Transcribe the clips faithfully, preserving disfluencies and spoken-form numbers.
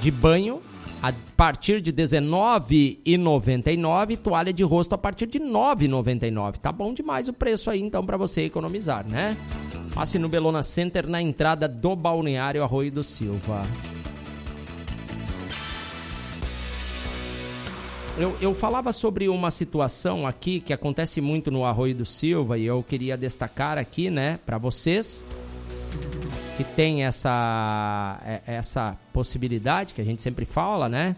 de banho a partir de dezenove reais e noventa e nove centavos, toalha de rosto a partir de nove reais e noventa e nove centavos. Tá bom demais o preço aí, então, para você economizar, né? Passe no Bellona Center, na entrada do Balneário Arroio do Silva. Eu, eu falava sobre uma situação aqui que acontece muito no Arroio do Silva e eu queria destacar aqui, né, para vocês que tem essa, essa possibilidade que a gente sempre fala, né?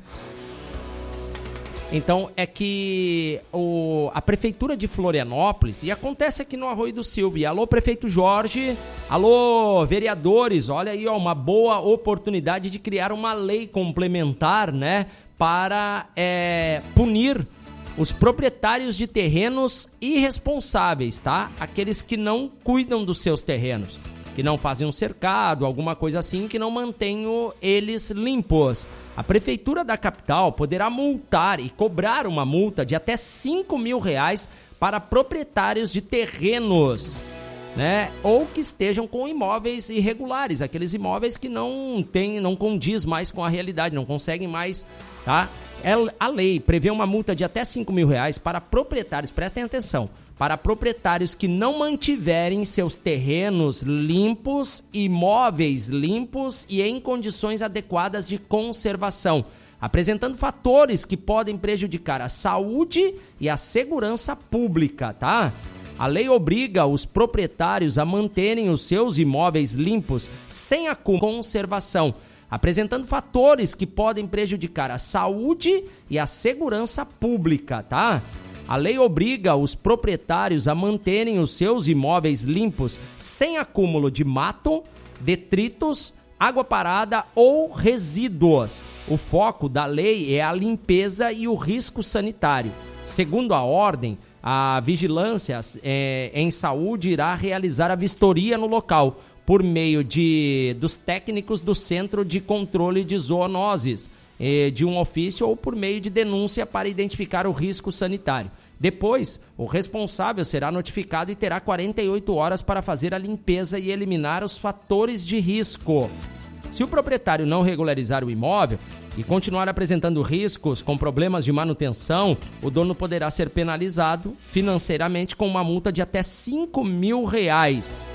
Então, é que o, a Prefeitura de Florianópolis, e acontece aqui no Arroio do Silva, e alô, Prefeito Jorge, alô, vereadores, olha aí, ó, uma boa oportunidade de criar uma lei complementar, né, para é, punir os proprietários de terrenos irresponsáveis, tá? Aqueles que não cuidam dos seus terrenos, que não fazem um cercado, alguma coisa assim, que não mantenham eles limpos. A Prefeitura da capital poderá multar e cobrar uma multa de até cinco mil reais para proprietários de terrenos, né? Ou que estejam com imóveis irregulares, aqueles imóveis que não tem, não condiz mais com a realidade, não conseguem mais, tá? A lei prevê uma multa de até cinco mil reais para proprietários, prestem atenção, para proprietários que não mantiverem seus terrenos limpos, imóveis limpos e em condições adequadas de conservação, apresentando fatores que podem prejudicar a saúde e a segurança pública, tá? A lei obriga os proprietários a manterem os seus imóveis limpos sem acúmulo de conservação, apresentando fatores que podem prejudicar a saúde e a segurança pública, tá? A lei obriga os proprietários a manterem os seus imóveis limpos sem acúmulo de mato, detritos, água parada ou resíduos. O foco da lei é a limpeza e o risco sanitário. Segundo a ordem, a vigilância é, em saúde irá realizar a vistoria no local por meio de, dos técnicos do Centro de Controle de Zoonoses, de um ofício ou por meio de denúncia para identificar o risco sanitário. Depois, o responsável será notificado e terá quarenta e oito horas para fazer a limpeza e eliminar os fatores de risco. Se o proprietário não regularizar o imóvel e continuar apresentando riscos com problemas de manutenção, o dono poderá ser penalizado financeiramente com uma multa de até cinco mil reais.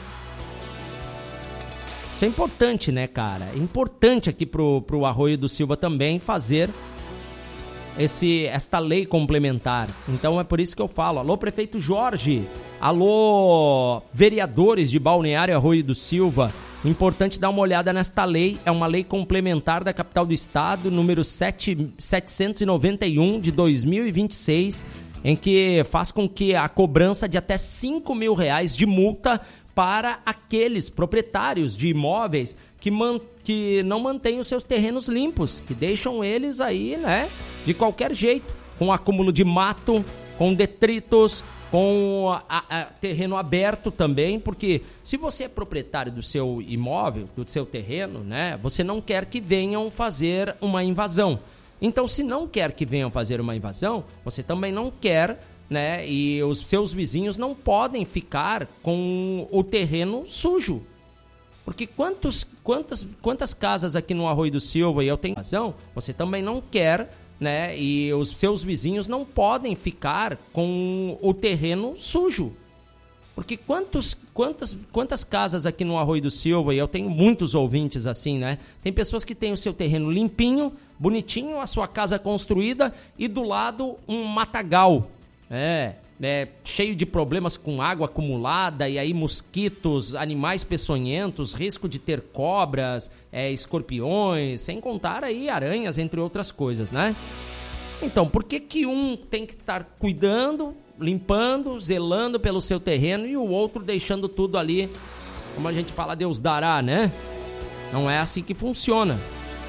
Isso é importante, né, cara? É importante aqui pro, pro Arroio do Silva também fazer esse, esta lei complementar. Então é por isso que eu falo, alô, Prefeito Jorge, alô, vereadores de Balneário Arroio do Silva, importante dar uma olhada nesta lei, é uma lei complementar da capital do estado, número sete, setecentos e noventa e um de dois mil e vinte e seis, em que faz com que a cobrança de até cinco mil reais de multa para aqueles proprietários de imóveis que, man, que não mantêm os seus terrenos limpos, que deixam eles aí, né, de qualquer jeito, com acúmulo de mato, com detritos, com a, a, terreno aberto também, porque se você é proprietário do seu imóvel, do seu terreno, né, você não quer que venham fazer uma invasão. Então, se não quer que venham fazer uma invasão, você também não quer, né? E os seus vizinhos não podem ficar com o terreno sujo. Porque quantos, quantas, quantas casas aqui no Arroio do Silva, e eu tenho razão, você também não quer, né? E os seus vizinhos não podem ficar com o terreno sujo. Porque quantos, quantas, quantas casas aqui no Arroio do Silva, e eu tenho muitos ouvintes assim, né? Tem pessoas que têm o seu terreno limpinho, bonitinho, a sua casa construída e do lado um matagal. É, né, cheio de problemas com água acumulada e aí mosquitos, animais peçonhentos, risco de ter cobras, é, escorpiões, sem contar aí aranhas, entre outras coisas, né? Então, por que que um tem que estar cuidando, limpando, zelando pelo seu terreno e o outro deixando tudo ali, como a gente fala, Deus dará, né? Não é assim que funciona.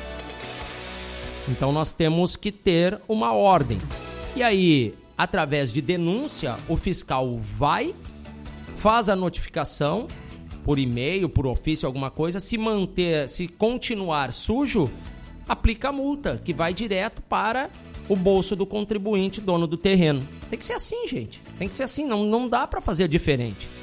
Então, nós temos que ter uma ordem. E aí, através de denúncia, o fiscal vai, faz a notificação por e-mail, por ofício, alguma coisa. Se manter, se continuar sujo, aplica a multa, que vai direto para o bolso do contribuinte, dono do terreno. Tem que ser assim, gente. Tem que ser assim, não, não dá para fazer diferente.